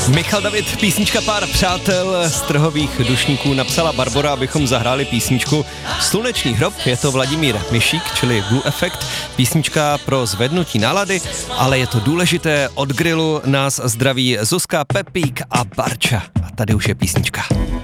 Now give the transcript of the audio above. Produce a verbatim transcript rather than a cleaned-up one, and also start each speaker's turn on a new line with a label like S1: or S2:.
S1: Michal David, písnička Pár přátel z trhových dušníků. Napsala Barbora, abychom zahráli písničku Sluneční hrob. Je to Vladimír Mišík, čili Blue Effect. Písnička pro zvednutí nálady, ale je to důležité. Od grilu nás zdraví Zuzka, Pepík a Barča. A tady už je písnička.